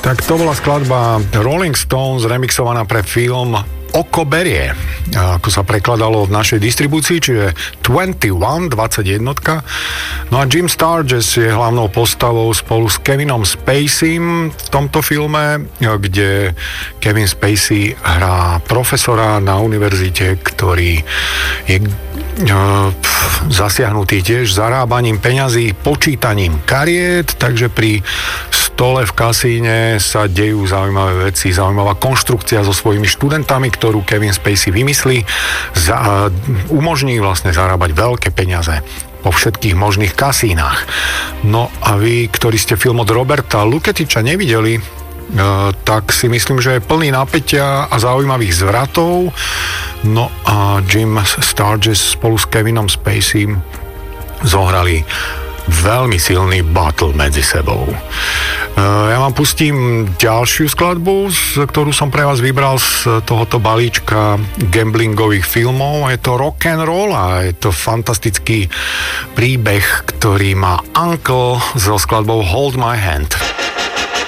Tak to bola skladba Rolling Stones remixovaná pre film Oko berie, ako sa prekladalo v našej distribúcii, čiže 21. No a Jim Sturgess je hlavnou postavou spolu s Kevinom Spaceym v tomto filme, kde Kevin Spacey hrá profesora na univerzite, ktorý je zasiahnutý tiež zarábaním peňazí, počítaním kariet, takže pri stole v kasíne sa dejú zaujímavé veci, zaujímavá konštrukcia so svojimi študentami, ktorú Kevin Spacey vymyslí, umožní vlastne zarábať veľké peniaze po všetkých možných kasínach. No a vy, ktorí ste film od Roberta Luketiča nevideli, tak si myslím, že je plný napätia a zaujímavých zvratov. No a Jim Sturgess spolu s Kevinom Spaceym zohrali veľmi silný battle medzi sebou. Ja vám pustím ďalšiu skladbu, ktorú som pre vás vybral z tohoto balíčka gamblingových filmov. Je to rock and roll a je to fantastický príbeh, ktorý má Uncle so skladbou Hold My Hand.